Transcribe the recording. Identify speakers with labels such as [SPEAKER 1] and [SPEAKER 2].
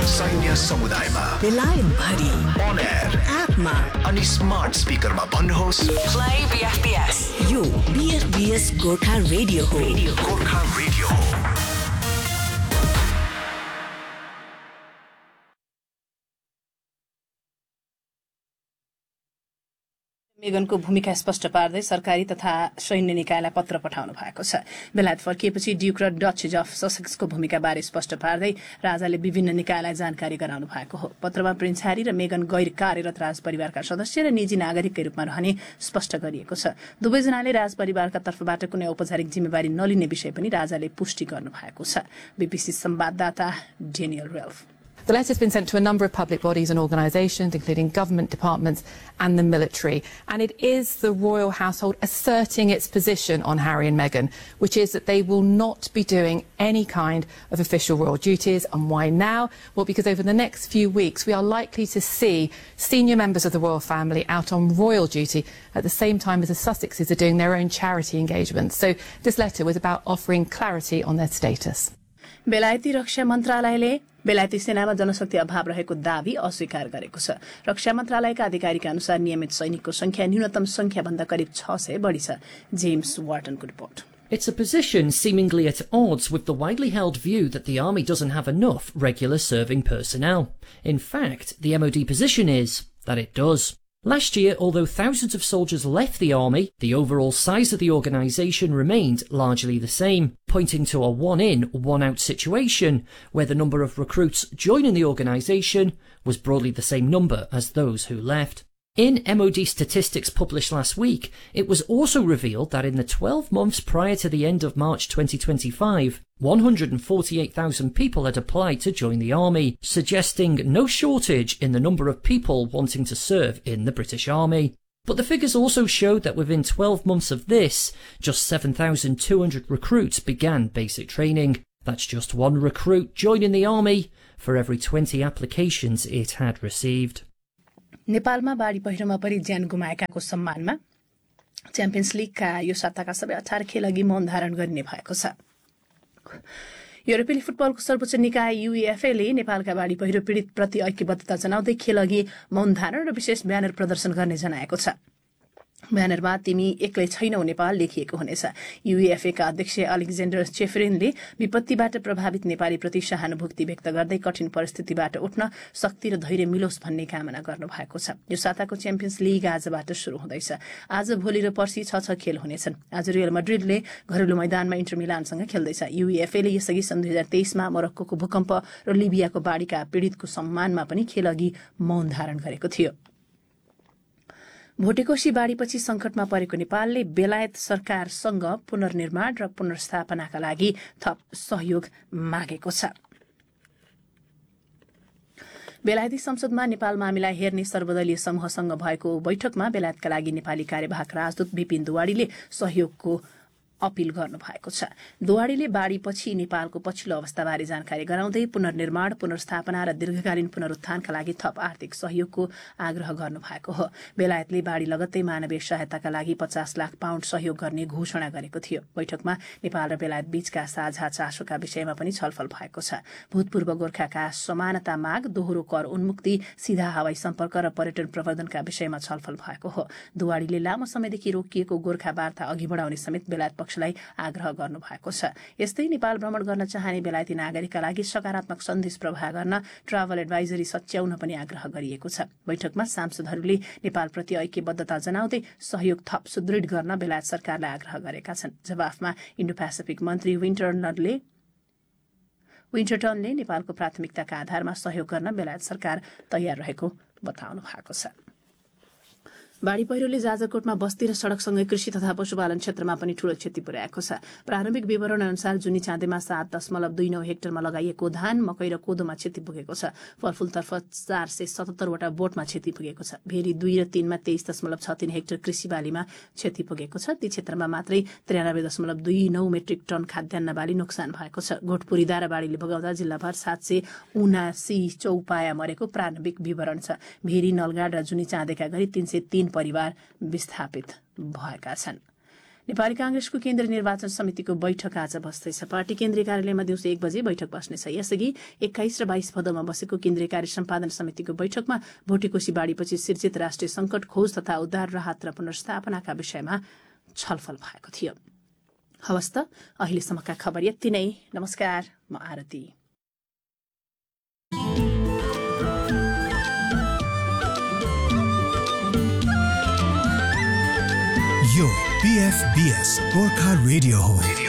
[SPEAKER 1] सैन्य समुदायमा
[SPEAKER 2] बेलायत भरि
[SPEAKER 1] on air
[SPEAKER 2] एपमा
[SPEAKER 1] अनि स्मार्ट स्पिकरमा भन्नुहोस्
[SPEAKER 2] Play BFBS. यो BFBS गोर्खा रेडियो हो.
[SPEAKER 1] गोर्खा रेडियो हो.
[SPEAKER 3] मेगनको भूमिका स्पष्ट पार्दै सरकारी तथा सैन्य निकायलाई पत्र पठाउनु भएको छ। बेलायत फर्किएपछि ड्युक र डचेज अफ ससेक्सको भूमिकाबारे स्पष्ट पार्दै राजाले विभिन्न निकायलाई जानकारी गराउनु भएको हो। पत्रमा प्रिन्स ह्यारी र मेगन गैर कार्यरत राजपरिवारका सदस्य र निजी नागरिककै रूपमा रहने स्पष्ट गरिएको छ। दुवैजनाले राजपरिवारका तर्फबाट कुनै औपचारिक जिम्मेवारी नलिने विषय पनि राजाले पुष्टि गर्नु भएको छ। बीबीसी संवाददाता Daniel Ralph.
[SPEAKER 4] The letter has been sent to a number of public bodies and organisations, including government departments and the military. And it is the royal household asserting its position on Harry and Meghan, which is that they will not be doing any kind of official royal duties. And why now? Well, because over the next few weeks, we are likely to see senior members of the royal family out on royal duty at the same time as the Sussexes are doing their own charity engagements. So this letter was about offering clarity on their status.
[SPEAKER 3] बेलायती रक्षा मन्त्रालयले बेलायती सेनामा जनशक्ति अभाव रहेको दावी अस्वीकार गरेको छ। रक्षा मन्त्रालयका अधिकारीका अनुसार नियमित सैनिकको संख्या न्यूनतम संख्याभन्दा करिब 600 बढी छ। James वार्टनको report.
[SPEAKER 5] It's a position seemingly at odds with the widely held view that the army doesn't have enough regular serving personnel. In fact, the MOD position is that it does. Last year, although thousands of soldiers left the army, the overall size of the organisation remained largely the same, pointing to a one-in, one-out situation where the number of recruits joining the organisation was broadly the same number as those who left. In MOD statistics published last week, it was also revealed that in the 12 months prior to the end of March 2025, 148,000 people had applied to join the army, suggesting no shortage in the number of people wanting to serve in the British Army. But the figures also showed that within 12 months of this, just 7,200 recruits began basic training. That's just one recruit joining the army for every 20 applications it had received.
[SPEAKER 3] नेपालमा बाढी पहिरोमा परि ज्यान गुमाएकाको सम्मानमा champions लीगका यो सट्टाका सबै 18 खेल अघि मौन धारण गरिने भएको छ। युरोपेली फुटबलको सर्वोच्च निकाय UEFA ले नेपालका बाढी पहिरो पीडित प्रति ऐक्यबद्धता जनाउँदै खेल अघि मौन धारण र विशेष ब्यानर प्रदर्शन गर्ने जनाएको छ। ब्यानरमा तिमी एक्लै छैनौ नेपाल लेखिएको हुनेछ। UEFA का अध्यक्ष अलेक्जेन्डर चेफरिनले विपत्तिबाट प्रभावित नेपाली प्रति सहानुभूति व्यक्त गर्दै कठिन परिस्थितिबाट उठ्न शक्ति र धैर्य मिलोस् भन्ने कामना गर्नु भएको छ। यो साताको च्याम्पियन्स लीग आजबाट सुरु हुँदैछ। आज भोलि र पर्सि 6 खेल हुनेछन्। आज रियल मैड्रिडले घरेलु मैदानमा इन्टर मिलानसँग खेल्दैछ। UEFA ले यसअघि सन् 2023 मा मोरक्कोको भूकम्प र लिबियाको बाढीका पीडितको सम्मानमा पनि खेल अघि मौन धारण गरेको थियो। भोटेकोशी बाढीपछि संकटमा परेको नेपालले बेलायत सरकारसँग पुनर्निर्माण र पुनर्स्थापनाका लागि थप सहयोग मागेको छ। बेलायती संसदमा नेपाल मामिला हेर्ने सर्वदलीय समूहसँग भएको बैठकमा बेलायतका लागि नेपाली कार्यवाहक राजदूत विपिन दुवाडीले सहयोगको अपील गर्नु भएको छ। दुवाडीले बाढीपछि नेपालको पछिल्लो अवस्थाबारे जानकारी गराउँदै पुनर्निर्माण, पुनर्स्थापना र दीर्घकालीन पुनरुत्थानका लागि थप आर्थिक सहयोगको आग्रह गर्नु भएको हो। बेलायतले बाढी लगत्तै मानवीय सहायताका लागि 50 लाख पाउन्ड सहयोग गर्ने घोषणा गरेको थियो। बैठकमा नेपाल र बेलायत बीचका साझा चासोका विषयमा पनि छलफल भएको छ। भूतपूर्व गोर्खाका समानता माग, दोहोरो कर उन्मुक्ति, सीधा हवाई सम्पर्क र पर्यटन प्रवर्धनका विषयमा छलफल भएको हो। दुवाडीले लामो समयदेखि रोकिएको गोर्खा वार्ता अघि बढाउने समेत बेलायत पक्षलाई आग्रह गर्नु भएको छ। यस्तै नेपाल भ्रमण गर्न चाहने बेलायती नागरिकका लागि सकारात्मक सन्देश प्रवाह गर्न ट्राभल एडभाइजरी सच्याउन पनि आग्रह गरिएको छ। बैठकमा सांसदहरूले नेपालप्रति ऐक्यबद्धता जनाउँदै सहयोग थप सुदृढ गर्न बेलायत सरकारलाई आग्रह गरेका छन्। जवाफमा इन्डो पेसिफिक मन्त्री विन्टरटनले नेपालको प्राथमिकताका आधारमा सहयोग गर्न बेलायत सरकार तयार रहेको बताउनु भएको छ। बाढी पहिरोले जाजरकोटमा बस्ती र सड़कसँगै कृषि तथा पशुपालन क्षेत्रमा पनि ठूलो क्षति पुर्याएको छ। प्रारम्भिक विवरण अनुसार जुनी चाँदेमा 7.29 हेक्टरमा लगाइएको धान, मकै र कोदोमा क्षति पुगेको छ। फलफूलतर्फ 477 वटा बोटमा क्षति पुगेको छ। भेरी 2 र 3 मा 23.63 हेक्टर कृषि बालीमा क्षति पुगेको छ। ती क्षेत्रमा मात्रै 93.29 मेट्रिक टन खाद्यान्न बाली नोक्सान भएको छ। गोठपुरी दाराबाडीले बगाउँदा जिल्लाभर 779 चौपाया मरेको प्रारम्भिक विवरण छ। भेरी, नलगाड र जुनी चाँदेका गरी 303 परिवार विस्थापित भएका छन्। नेपाली कांग्रेसको केन्द्रीय निर्वाचन समितिको बैठक आज बस्दैछ। पार्टी केन्द्रीय कार्यालयमा दिउँसो 1 बजे बैठक बस्नेछ। यसअघि 21 र 22 भदौमा बसेको केन्द्रीय कार्य सम्पादन समितिको बैठकमा भोटेकोशी बाढीपछि सिर्जित राष्ट्रिय संकट, खोज तथा उद्धार, राहत र पुनर्स्थापनाका विषयमा छलफल भएको थियो। हवस् त अहिलेसम्मका खबर यति नै। नमस्कार, म आरती।
[SPEAKER 1] यो PFBS गोर्खा रेडियो हो।